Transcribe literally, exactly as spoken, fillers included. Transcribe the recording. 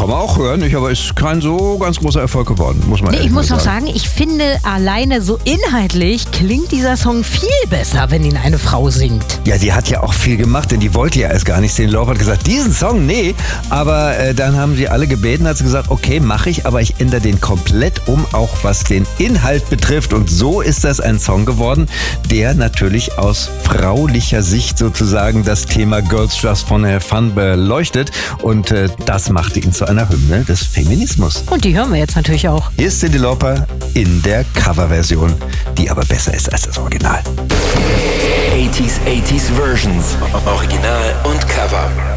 kann man auch hören, nicht, aber ist kein so ganz großer Erfolg geworden, muss man Nee, ehrlich ich muss mal auch sagen. sagen, ich finde alleine so inhaltlich klingt dieser Song viel besser, wenn ihn eine Frau singt. Ja, die hat ja auch viel gemacht, denn die wollte ja erst gar nicht. Cindy Lauper hat gesagt, diesen Song, nee. Aber äh, dann haben sie alle gebeten, hat sie gesagt, okay, mache ich, aber ich ändere den komplett um, auch was den Inhalt betrifft. Und so ist das ein Song geworden, der natürlich aus fraulicher Sicht sozusagen das Thema Girls Just Wanna Have Fun beleuchtet. Und äh, das machte ihn zu einer Hymne des Feminismus. Und die hören wir jetzt natürlich auch. Hier ist Cindy Lauper in der Coverversion, die aber besser ist als das Original. achtziger, achtziger Versions. Original und Cover.